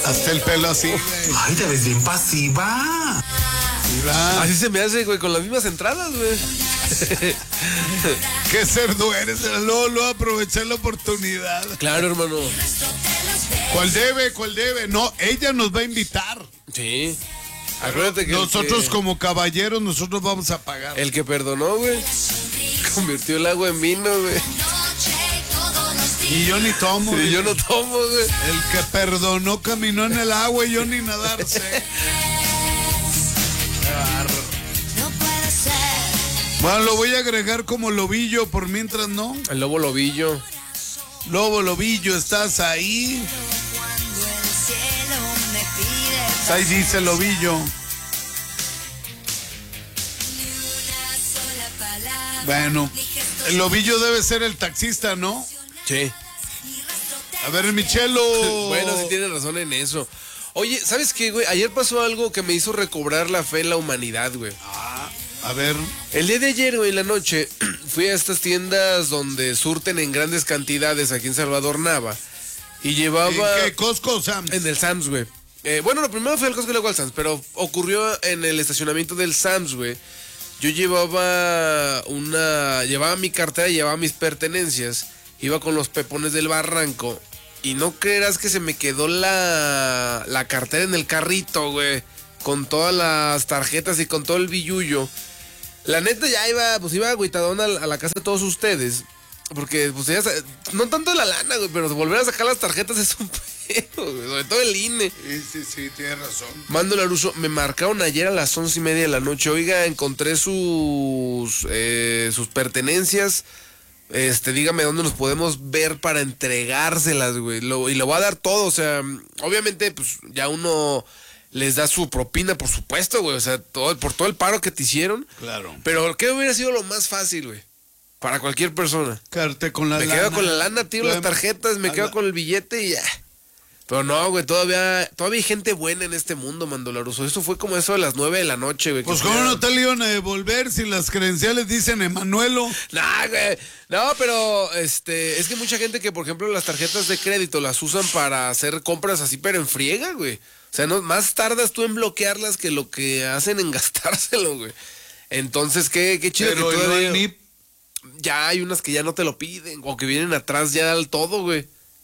Hasta el pelo así, güey. Ay, te ves bien pasiva. Mira, Así se me hace, güey, con las mismas entradas, güey. qué cerdo eres. Lolo, aprovechar la oportunidad. Claro, hermano. ¿Cuál debe? No, ella nos va a invitar. Sí. Acuérdate que Nosotros como caballeros, nosotros vamos a pagar. el que perdonó, güey, convirtió el agua en vino, güey. Y yo ni tomo. Y yo no tomo, güey. El que perdonó caminó en el agua y yo ni nadar sé. Bueno, lo voy a agregar como lobillo por mientras, ¿no? El lobo lobillo. Lobo, lobillo, ¿estás ahí? Ahí dice lobillo. Bueno, el lobillo debe ser el taxista, ¿no? Sí. A ver, Michelo. Bueno, sí tienes razón en eso. Oye, ¿sabes qué, güey? Ayer pasó algo que me hizo recobrar la fe en la humanidad, güey. A ver. El día de ayer, güey, en la noche, fui a estas tiendas donde surten en grandes cantidades aquí en Salvador Nava. Y llevaba... ¿En qué? ¿Costco o Sam's? En el Sam's, güey. Bueno, lo primero fue el Costco y luego al Sam's, pero ocurrió en el estacionamiento del Sam's, güey. Yo llevaba mi cartera, llevaba mis pertenencias, iba con los pepones del barranco y no creerás que se me quedó la cartera en el carrito, güey, con todas las tarjetas y con todo el billullo. La neta ya iba agüitadón a la casa de todos ustedes, porque pues ya, no tanto la lana, güey, pero volver a sacar las tarjetas es un pedo, güey, sobre todo el INE. Sí, tienes razón. Mando Laruso, me marcaron ayer a las 11:30 de la noche. Oiga, encontré sus pertenencias. Dígame dónde nos podemos ver para entregárselas, güey. Y lo va a dar todo, o sea, obviamente, pues ya uno les da su propina, por supuesto, güey. O sea, por todo el paro que te hicieron. Claro. Pero ¿qué hubiera sido lo más fácil, güey? Para cualquier persona. Quedarte con la Me lana. quedo con la lana, tiro las tarjetas, me quedo con el billete y ya. Pero no, güey, todavía hay gente buena en este mundo, Mandolaruso. Eso fue como eso de las 9 de la noche, güey. Pues cómo no te le iban a devolver si las credenciales dicen Emanuelo. Nah, güey. No, pero es que mucha gente que, por ejemplo, las tarjetas de crédito las usan para hacer compras así, pero en friega, güey. O sea, no, más tardas tú en bloquearlas que lo que hacen en gastárselo, güey. Entonces, qué chido Pero que todavía... el NIP. Ya hay unas que ya no te lo piden, o que vienen atrás ya al todo, güey.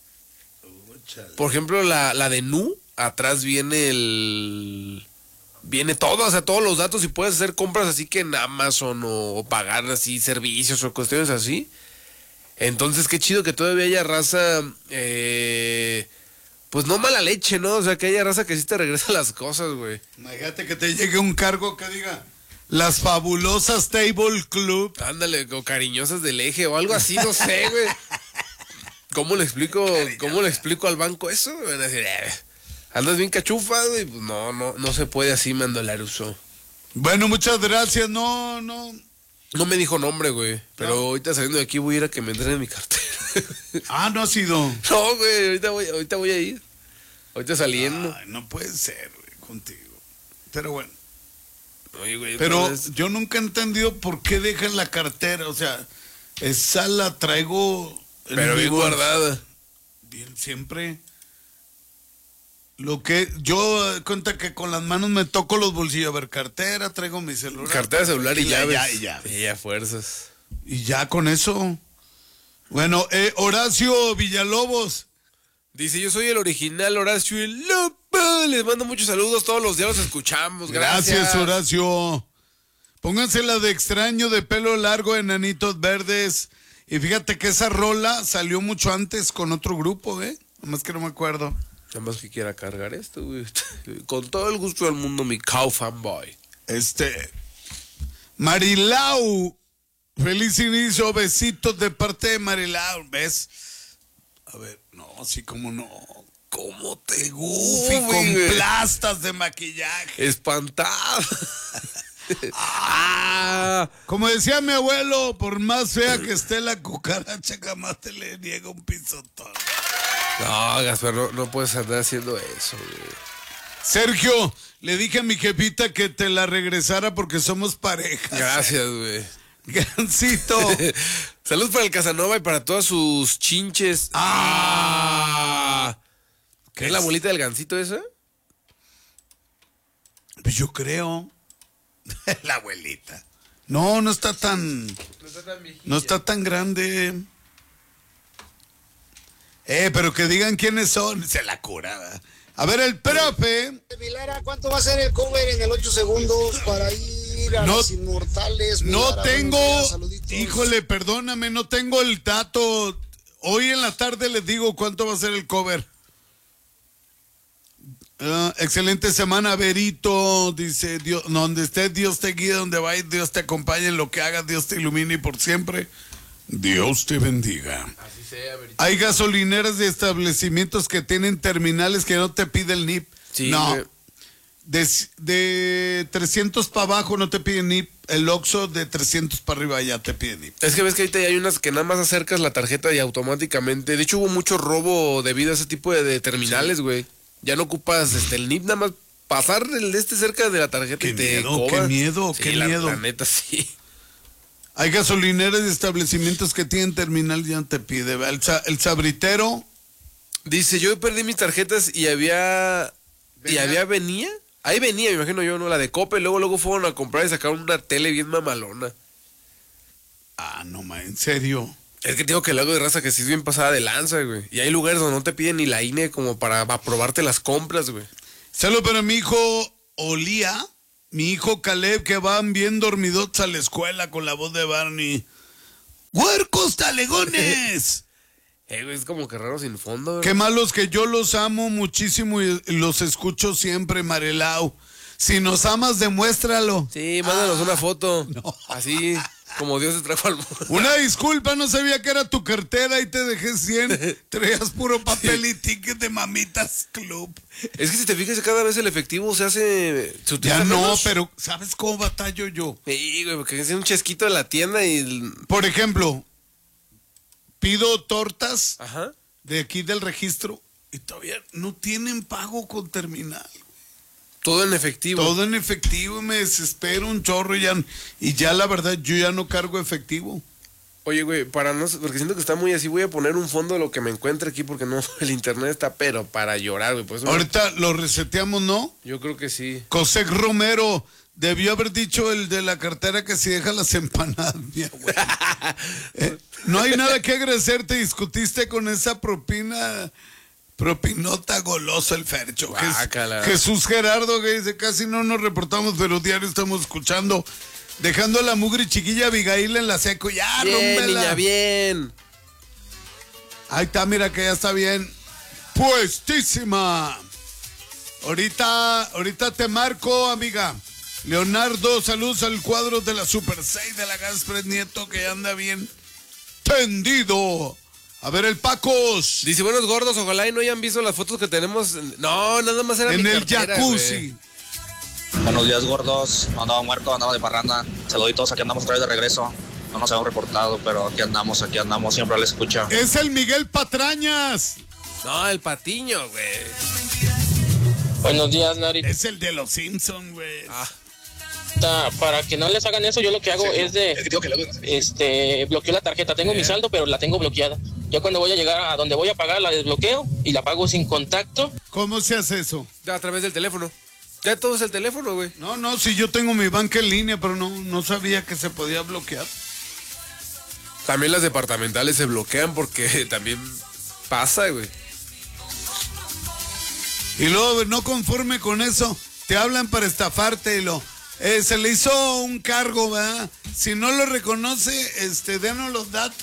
Por ejemplo, la de Nu, atrás viene todo, o sea, todos los datos y puedes hacer compras así que en Amazon o pagar así servicios o cuestiones así. Entonces, qué chido que todavía haya raza, pues no mala leche, ¿no? O sea, que haya raza que sí te regresa las cosas, güey. Imagínate que te llegue un cargo que diga Las Fabulosas Table Club. Ándale, o cariñosas del eje o algo así, no sé, güey. ¿Cómo le explico al banco eso? Me van a decir, andas bien cachufa, güey. Pues no se puede así, Mandolaruso. Bueno, muchas gracias. No. No me dijo nombre, güey. Pero ahorita saliendo de aquí voy a ir a que me entreguen mi cartera. No ha sido. No, güey, ahorita voy a ir. Ahorita saliendo. Ay, no puede ser, güey, contigo. Pero bueno. Oye, güey, Pero entonces... yo nunca he entendido por qué dejan la cartera. O sea, esa la traigo... Pero bien guardada. Bien, siempre. Lo que yo cuenta que con las manos me toco los bolsillos. A ver, cartera, traigo mi celular. Cartera, celular y llaves. Ya. Y ya fuerzas. Y ya con eso. Bueno, Horacio Villalobos. Dice, yo soy el original Horacio el Lopo. Les mando muchos saludos, todos los días los escuchamos. Gracias, Horacio. Pónganse la de Extraño de pelo largo, enanitos verdes. Y fíjate que esa rola salió mucho antes con otro grupo, ¿eh? Nomás que no me acuerdo. Nada más que quiera cargar esto, güey. Con todo el gusto del mundo, mi cow fanboy. Marilau. Feliz inicio, besitos de parte de Marilau. ¿Ves? A ver, no, así como no. ¿Cómo te gusta? Con plastas de maquillaje. Espantado. Como decía mi abuelo, por más fea que esté la cucaracha, jamás te le niega un pisotón. No, Gaspar, no puedes andar haciendo eso, güey. Sergio, le dije a mi jefita que te la regresara porque somos pareja. Gracias, güey. Gancito. Salud para el Casanova y para todas sus chinches. ¿Qué es la bolita del gansito esa? Pues yo creo. La abuelita. No, no está tan. No está tan grande. Pero que digan quiénes son. Se la cura, ¿verdad? A ver, el profe. Vilara, ¿cuánto va a ser el cover en el 8 segundos para ir a los inmortales? No Vilara, tengo. saluditos. Híjole, perdóname, no tengo el dato. Hoy en la tarde les digo cuánto va a ser el cover. Excelente semana, Berito. Dice: Dios, donde estés, Dios te guíe, donde vayas, Dios te acompañe, en lo que hagas, Dios te ilumine y por siempre. Dios te bendiga. Así sea, Berito. Hay gasolineras de establecimientos que tienen terminales que no te pide el NIP. Sí, no. De 300 para abajo no te piden NIP. El Oxxo de 300 para arriba ya te pide NIP. Es que ves que ahorita hay unas que nada más acercas la tarjeta y automáticamente. De hecho, hubo mucho robo debido a ese tipo de terminales, güey. Ya no ocupas el NIP, nada más pasar el cerca de la tarjeta Qué y te miedo, cobra. qué miedo, Sí, qué la miedo. neta, sí. Hay gasolineras de establecimientos que tienen terminal y ya no te pide. El sabritero. Dice, yo perdí mis tarjetas y había venía. Ahí venía, me imagino yo, ¿no? La de Coppel, luego fueron a comprar y sacaron una tele bien mamalona. No, en serio. Es que tengo que luego de raza que sí es bien pasada de lanza, güey. Y hay lugares donde no te piden ni la INE como para aprobarte las compras, güey. Saludos para mi hijo Olía, mi hijo Caleb, que van bien dormidotes a la escuela con la voz de Barney. ¡Huercos talegones! Güey, es como que raro sin fondo, güey. Qué malos que yo los amo muchísimo y los escucho siempre, Marelau. Si nos amas, demuéstralo. Sí, mándanos una foto. No. Así como Dios te trajo al mundo. Una disculpa, no sabía que era tu cartera y te dejé 100. Traías puro papel y ticket de Mamitas Club. Es que si te fijas, cada vez el efectivo se utiliza Ya no, menos. pero ¿sabes cómo batallo yo? Sí, güey, porque es un chesquito de la tienda y... Por ejemplo, pido tortas Ajá. de aquí del registro y todavía no tienen pago con terminal. Todo en efectivo. Todo en efectivo, me desespero un chorro y ya la verdad yo ya no cargo efectivo. Oye, güey, porque siento que está muy así, voy a poner un fondo de lo que me encuentre aquí porque no, el internet está pero para llorar, güey. Por eso Ahorita lo reseteamos, ¿no? yo creo que sí. Cosec Romero debió haber dicho el de la cartera que si deja las empanadas, mi abuelo. No hay nada que agradecerte, discutiste con esa propinota golosa el Fercho. Guácala. Jesús Gerardo que dice, casi no nos reportamos, pero diario estamos escuchando. Dejando a la mugre chiquilla Abigail en la seco. Ya, Bien, rómpela. niña, bien. Ahí está, mira que ya está bien puestísima. Ahorita te marco, amiga. Leonardo, saludos al cuadro de la Super 6 de la Gaspred Nieto que anda bien tendido. A ver, el Pacos. Dice, buenos gordos, ojalá y no hayan visto las fotos que tenemos. No, nada más era En mi el cartera, jacuzzi. güey. Buenos días, gordos. No andaba muerto, andaba de parranda. Saluditos, aquí andamos otra vez de regreso. No nos hemos reportado, pero aquí andamos, siempre le escucha. Es el Miguel Patrañas. No, el patiño, güey. Buenos días, Nari. Es el de los Simpsons, güey. Para que no les hagan eso, yo lo que hago es bloqueo la tarjeta. Tengo mi saldo, pero la tengo bloqueada. Yo cuando voy a llegar a donde voy a pagar, la desbloqueo y la pago sin contacto. ¿Cómo se hace eso? A través del teléfono. Ya todo es el teléfono, güey. No, si yo tengo mi banca en línea, pero no sabía que se podía bloquear. También las departamentales se bloquean porque también pasa, güey. Y luego, no conforme con eso, te hablan para estafarte y se le hizo un cargo, ¿verdad? Si no lo reconoce, denos los datos.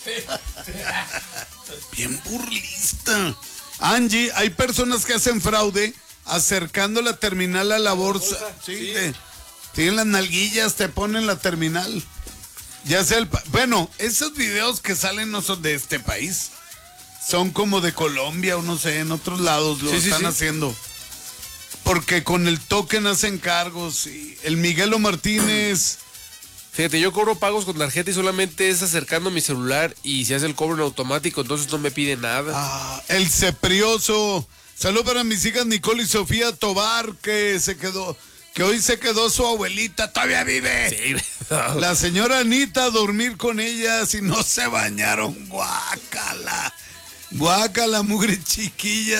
Bien burlista. Angie, hay personas que hacen fraude acercando la terminal a la bolsa. Sí. Tienen las nalguillas, te ponen la terminal. Ya sea bueno, esos videos que salen no son de este país. Son como de Colombia o no sé, en otros lados lo están haciendo. Porque con el token hacen cargos. Y el Miguelo Martínez. Fíjate, yo cobro pagos con tarjeta y solamente es acercando mi celular y se hace el cobro en automático, entonces no me pide nada. El Ceprioso. Salud para mis hijas Nicole y Sofía Tobar, que hoy se quedó su abuelita, todavía vive. Sí. La señora Anita a dormir con ellas y no se bañaron. Guácala, mugre chiquillas.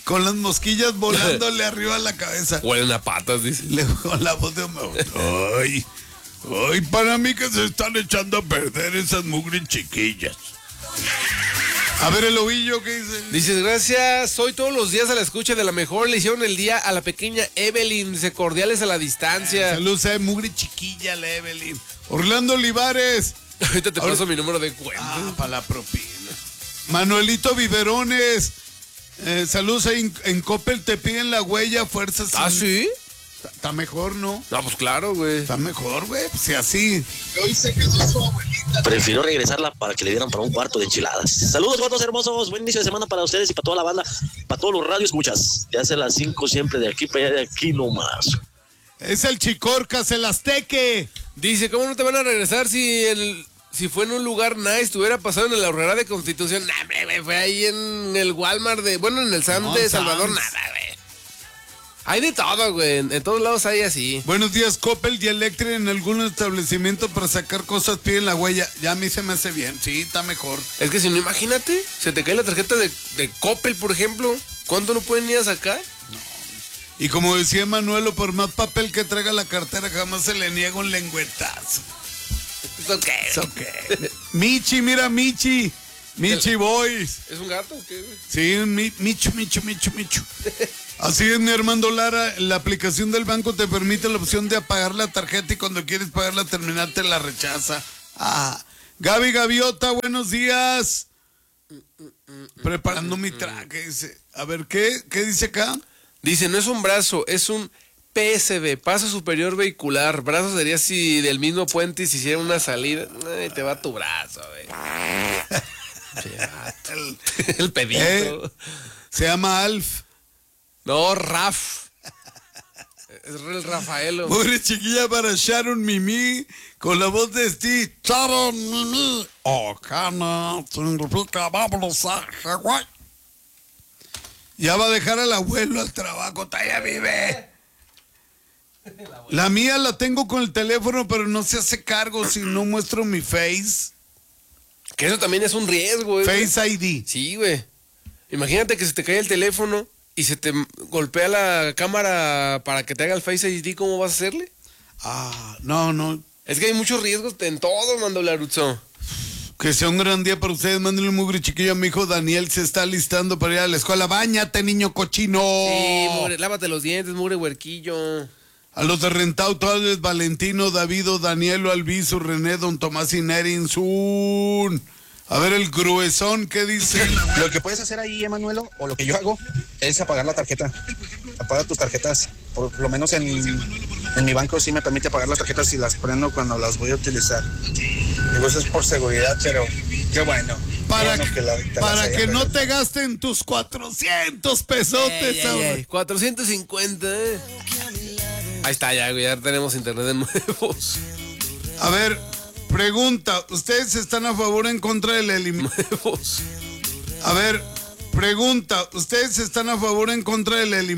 con las mosquillas volándole arriba a la cabeza. Huelen a patas, dice. Con la voz de Homero. Ay, para mí que se están echando a perder esas mugres chiquillas. A ver el ovillo, ¿qué dice? Dices, gracias, hoy todos los días a la escucha de la mejor, le hicieron el día a la pequeña Evelyn, dice, cordiales a la distancia. Saludos a mugre chiquilla la Evelyn. Orlando Olivares. Ahorita te paso mi número de cuenta. Para la propina. Manuelito Viverones. Saludos ahí en Coppel, te piden la huella, fuerzas. ¿Ah, sí? Está mejor, ¿no? No, pues claro, güey. Está mejor, güey. Pues si así. Hoy se quedó su abuelita. Prefiero regresarla para que le dieran para un cuarto de enchiladas. Saludos, gordos hermosos. Buen inicio de semana para ustedes y para toda la banda, para todos los radios escuchas. Ya hace las 5 siempre de aquí para allá, de aquí nomás. Es el Chicorcas, el Azteque. Dice, ¿cómo no te van a regresar si fue en un lugar nice, te hubiera pasado en la Aurrera de Constitución? Nah, güey, fue ahí en el Walmart en el Sam de Salvador, nada, güey. Hay de todo, güey, en todos lados hay así. Buenos días, Coppel y Electric en algún establecimiento para sacar cosas piden la huella. Ya a mí se me hace bien, sí, está mejor. Es que si no, imagínate, se te cae la tarjeta de Coppel, por ejemplo, ¿cuánto no pueden ir a sacar? Y como decía Manuelo, por más papel que traiga la cartera, jamás se le niega un lengüetazo. ¿Eso qué? Michi, mira, Michi Boys. ¿Es un gato o qué, güey? Sí, Michu. Así es, mi Armando Lara, la aplicación del banco te permite la opción de apagar la tarjeta y cuando quieres pagar la terminal te la rechaza. Gaby Gaviota, buenos días. Preparando mi traje, dice. A ver, ¿qué dice acá? Dice, no es un brazo, es un PSV, paso superior vehicular. Brazo sería si del mismo puente se hiciera una salida. Ay, te va tu brazo, güey. El pedito. Se llama Alf. No, Raf. Es el Rafaelo. Pobre chiquilla para Sharon Mimi con la voz de Steve. Sharon Mimi. Ojana significa vámonos a Hawái. Ya va a dejar al abuelo al trabajo. Todavía vive. La mía la tengo con el teléfono, pero no se hace cargo si no muestro mi face. Que eso también es un riesgo, güey. Face ID. Sí, güey. Imagínate que se te cae el teléfono y se te golpea la cámara para que te haga el Face ID, ¿cómo vas a hacerle? No. Es que hay muchos riesgos en todo, Mando Laruzzo. Que sea un gran día para ustedes. Mándenle un mugre chiquillo a mi hijo Daniel. Se está listando para ir a la escuela. Báñate, niño cochino. Sí, mugre, lávate los dientes, mugre huerquillo. A los de Rentau, todos, Valentino, Davido, Danielo, Alviso, René, Don Tomás y Nerinzun. A ver el gruesón, ¿qué dice? Lo que puedes hacer ahí, Emanuelo, o lo que yo hago, es apagar la tarjeta. Apaga tus tarjetas. Por lo menos en mi banco sí me permite apagar las tarjetas y las prendo cuando las voy a utilizar. Digo, eso es por seguridad, pero qué bueno. Para que que no te gasten tus 400 pesotes. 450, Ahí está, ya, güey, ya tenemos internet de nuevo. A ver, pregunta, ¿ustedes están a favor o en contra de la eliminación? A ver, pregunta, ¿ustedes están a favor o en contra de la eliminación?